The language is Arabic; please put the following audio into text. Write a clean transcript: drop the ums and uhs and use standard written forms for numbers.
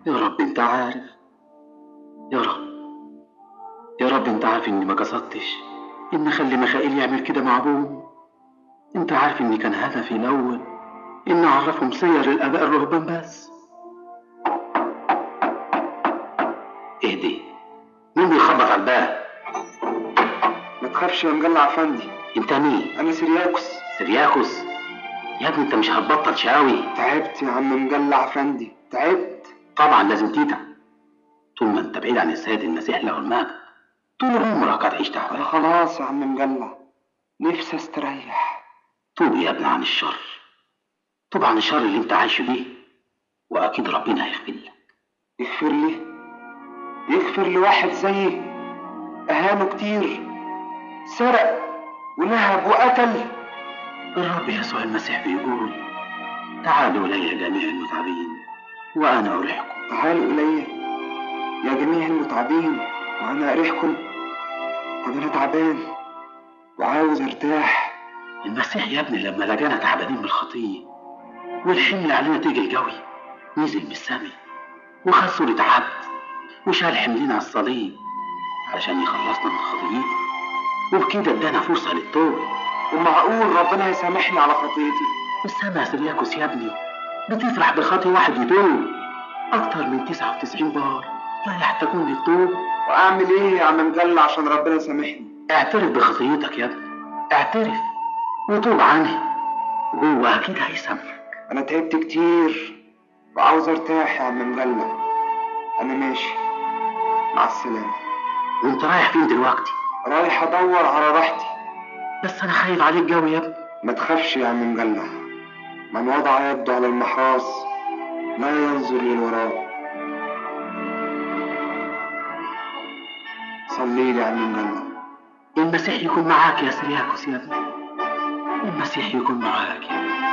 يا رب انت عارف. يا رب. يا رب انت عارف اني ما قصدتش ان اخلي ميخائيل يعمل كده مع ابوه. انت عارف اني كان هدفي الاول ان اعرفهم سير الاباء الرهبان بس. اهدي. مين بيخبط على الباب؟ ما تخافش يا مجلع افندي. انت مين؟ انا سيرياكوس. سيرياكوس؟ يا ابني انت مش هتبطل شاوي؟ تعبت يا عم مجلع افندي، تعبت. طبعا لازم تتعب. طول ما انت بعيد عن السيد المسيح له المجد طول عمرك هتعيش تعبان. خلاص يا عم مجلع، نفسي استريح. توب يا ابني عن الشر. توب عن الشر اللي انت عايشه بيه، واكيد ربنا هيغفر لك. يغفر لي؟ يغفر لواحد زيي اهانه كتير، سرق ونهب وقتل؟ الرب يسوع المسيح بيقول: تعالوا الي جميع المتعبين وانا اريحكم. تعالوا الي يا جميع المتعبين وانا اريحكم. طب انا تعبان وعاوز ارتاح. المسيح يا ابني لما لقانا تعبانين من الخطيه والحمل علينا تقل قوي نزل من السماء وخد صورة عبد وشال حملنا على الصليب علشان يخلصنا من خطيتنا، وبكده ادانا فرصة للتوبة. ومعقول ربنا يسامحني على خطيتي؟ السما يا سيرياكوس يا ابني بتفرح بخطي واحد يتوب أكتر من 99 بار لا يحتاجون للتوب. واعمل ايه يا عم مجلع عشان ربنا يسامحني؟ اعترف بخطيتك يا ابني، اعترف وتوب عنها وهو أكيد هيسامحك. انا تعبت كتير وعاوز ارتاح يا عم مجلع. انا ماشي، مع السلامة. وانت رايح فين دلوقتي؟ رايح ادور على راحتي. بس أنا خايف عليك قوي يا ابني. ما تخافش يا عم مجلع، من وضع يده على المحراث لا ينظر للوراء. صلي لي يا عم مجلع. المسيح يكون معاك يا سيرياكوس يا ابني، المسيح يكون معاك يا ابني.